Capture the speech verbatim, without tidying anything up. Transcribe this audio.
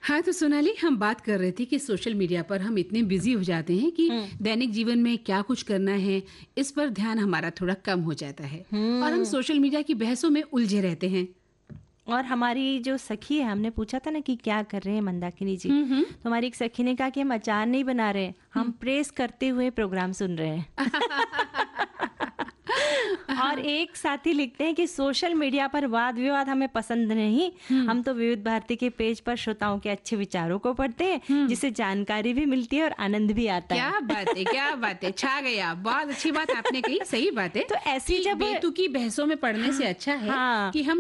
हाँ, तो सोनाली, हम बात कर रहे थे कि सोशल मीडिया पर हम इतने बिजी हो जाते हैं कि दैनिक जीवन में क्या कुछ करना है, इस पर ध्यान हमारा थोड़ा कम हो जाता है और हम सोशल मीडिया की बहसों में उलझे रहते हैं। और हमारी जो सखी है, हमने पूछा था ना कि क्या कर रहे हैं मंदाकिनी जी, हम्म, हम्म। तो हमारी एक सखी ने कहा कि हम अचार नहीं बना रहे, हम प्रेस करते हुए प्रोग्राम सुन रहे हैं। और एक साथी लिखते हैं कि सोशल मीडिया पर वाद विवाद हमें पसंद नहीं, हम तो विविध भारती के पेज पर श्रोताओं के अच्छे विचारों को पढ़ते हैं, जिससे जानकारी भी मिलती है और आनंद भी आता क्या है। बात है, क्या बात है, छा गया। बहुत अच्छी बात आपने कही, सही बात है। तो ऐसी कि जब बेतुकी बहसों में पढ़ने से अच्छा है हाँ। कि हम